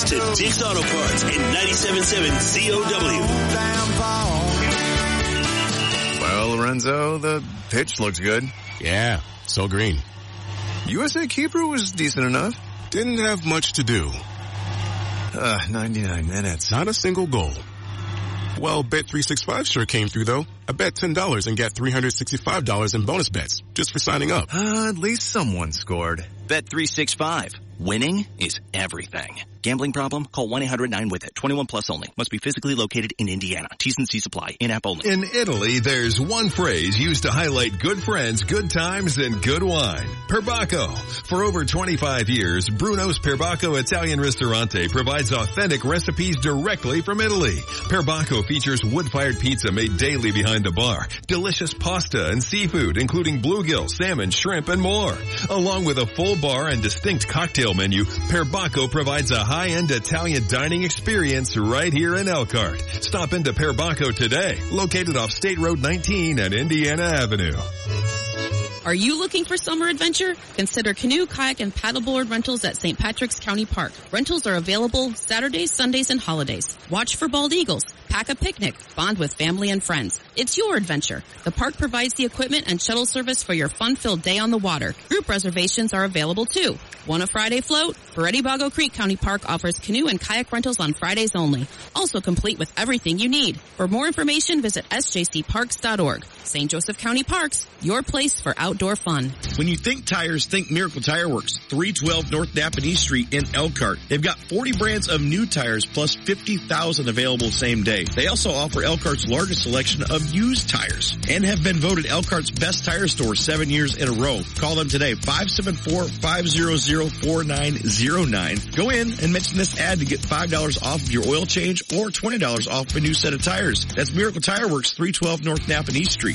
to Dick's Auto Parts and 97.7 COW. Well, Lorenzo, the pitch looks good. Yeah, so green. USA Keeper was decent enough. Didn't have much to do. 99 minutes. Not a single goal. Well, Bet365 sure came through, though. I bet $10 and got $365 in bonus bets just for signing up. At least someone scored. Bet365. Winning is everything. Gambling problem? Call 1-800-9-WITH-IT. 21 plus only. Must be physically located in Indiana. T's and C's apply. In-app only. In Italy, there's one phrase used to highlight good friends, good times, and good wine. Perbacco. For over 25 years, Bruno's Perbacco Italian Ristorante provides authentic recipes directly from Italy. Perbacco features wood-fired pizza made daily behind the bar, delicious pasta and seafood, including bluegill, salmon, shrimp, and more. Along with a full bar and distinct cocktail menu, Perbacco provides a high-end Italian dining experience right here in Elkhart. Stop into Perbacco today, located off State Road 19 and Indiana Avenue. Are you looking for summer adventure? Consider canoe, kayak, and paddleboard rentals at St. Patrick's County Park. Rentals are available Saturdays, Sundays, and holidays. Watch for bald eagles. Pack a picnic. Bond with family and friends. It's your adventure. The park provides the equipment and shuttle service for your fun-filled day on the water. Group reservations are available too. Want a Friday float? Ferretti-Bago Creek County Park offers canoe and kayak rentals on Fridays only. Also complete with everything you need. For more information, visit sjcparks.org. St. Joseph County Parks, your place for outdoor fun. When you think tires, think Miracle Tire Works, 312 North Napanee Street in Elkhart. They've got 40 brands of new tires plus 50,000 available same day. They also offer Elkhart's largest selection of used tires and have been voted Elkhart's best tire store 7 years in a row. Call them today, 574-500-4909. Go in and mention this ad to get $5 off of your oil change or $20 off a new set of tires. That's Miracle Tire Works, 312 North Napanee Street,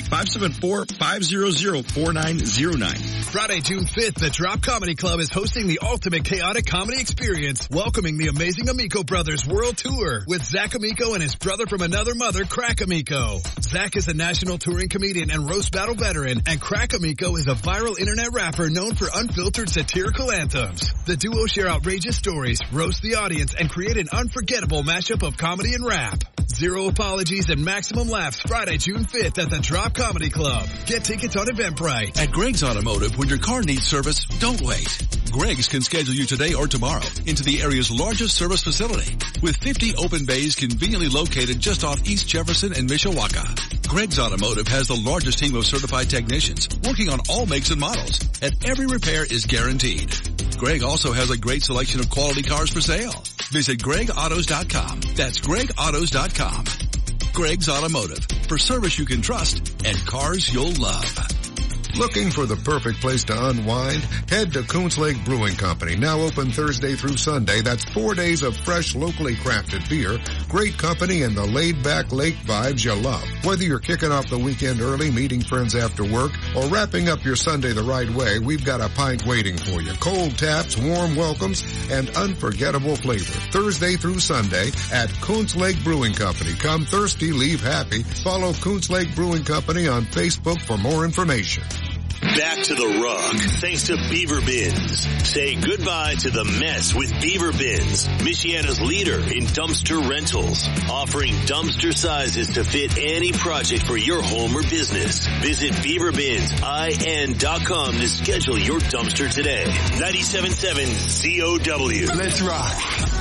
574-500-4909. Friday, June 5th, the Drop Comedy Club is hosting the ultimate chaotic comedy experience, welcoming the amazing Amico Brothers World Tour with Zach Amico and his brother from another mother, Crack Amico. Zach is a national touring comedian and roast battle veteran, and Crack Amico is a viral internet rapper known for unfiltered satirical anthems. The duo share outrageous stories, roast the audience, and create an unforgettable mashup of comedy and rap. Zero apologies and maximum laughs Friday, June 5th at the Drop Comedy Club. Get tickets on Eventbrite. At Greg's Automotive, when your car needs service, don't wait. Greg's can schedule you today or tomorrow into the area's largest service facility with 50 open bays conveniently located just off East Jefferson and Mishawaka. Greg's Automotive has the largest team of certified technicians working on all makes and models, and every repair is guaranteed. Greg also has a great selection of quality cars for sale. Visit GregAutos.com. That's GregAutos.com. Greg's Automotive, for service you can trust and cars you'll love. Looking for the perfect place to unwind? Head to Coons Lake Brewing Company, now open Thursday through Sunday. That's 4 days of fresh, locally crafted beer, great company, and the laid-back lake vibes you love. Whether you're kicking off the weekend early, meeting friends after work, or wrapping up your Sunday the right way, we've got a pint waiting for you. Cold taps, warm welcomes, and unforgettable flavor. Thursday through Sunday at Coons Lake Brewing Company. Come thirsty, leave happy. Follow Coons Lake Brewing Company on Facebook for more information. Back to the Rock, thanks to Beaver Bins. Say goodbye to the mess with Beaver Bins, Michiana's leader in dumpster rentals, offering dumpster sizes to fit any project for your home or business. Visit BeaverBinsIN.com to schedule your dumpster today. 97.7 COW. Let's rock.